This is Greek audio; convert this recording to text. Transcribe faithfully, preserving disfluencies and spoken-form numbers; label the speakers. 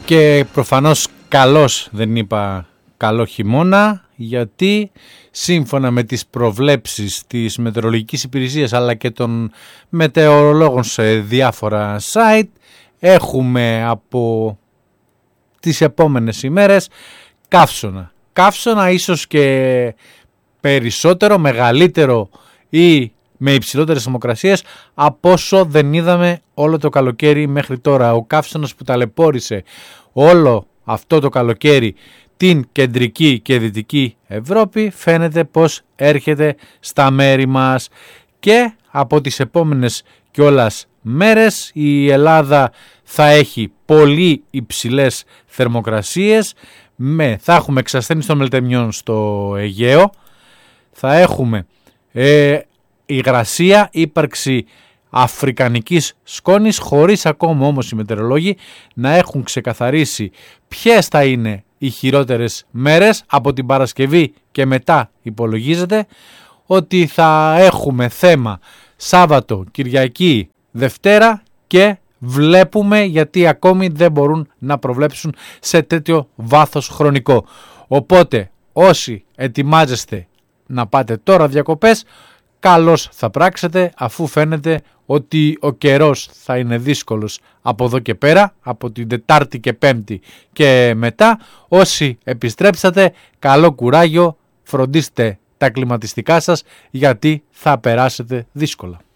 Speaker 1: Και προφανώς καλός δεν είπα καλό χειμώνα, γιατί σύμφωνα με τις προβλέψεις της μετεωρολογικής υπηρεσίας αλλά και των μετεωρολόγων σε διάφορα site, έχουμε από τις επόμενες ημέρες καύσωνα. Καύσωνα ίσως και περισσότερο, μεγαλύτερο ή με υψηλότερες θερμοκρασίες από όσο δεν είδαμε όλο το καλοκαίρι μέχρι τώρα. Ο καύσωνας που ταλαιπώρησε όλο αυτό το καλοκαίρι την κεντρική και δυτική Ευρώπη φαίνεται πως έρχεται στα μέρη μας, και από τις επόμενες κιόλας μέρες η Ελλάδα θα έχει πολύ υψηλές θερμοκρασίες, με, θα έχουμε εξασθένιση των μελτεμιών στο Αιγαίο, θα έχουμε ε, υγρασία, ύπαρξη αφρικανικής σκόνης, χωρίς ακόμα όμως οι μετεωρολόγοι να έχουν ξεκαθαρίσει ποιες θα είναι οι χειρότερες μέρες. Από την Παρασκευή και μετά υπολογίζεται ότι θα έχουμε θέμα Σάββατο, Κυριακή, Δευτέρα, και βλέπουμε γιατί ακόμη δεν μπορούν να προβλέψουν σε τέτοιο βάθος χρονικό. Οπότε όσοι ετοιμάζεστε να πάτε τώρα διακοπές, καλώς θα πράξετε, αφού φαίνεται ότι ο καιρός θα είναι δύσκολος από εδώ και πέρα, από την Τετάρτη και Πέμπτη και μετά. Όσοι επιστρέψατε, καλό κουράγιο, φροντίστε τα κλιματιστικά σας, γιατί θα περάσετε δύσκολα.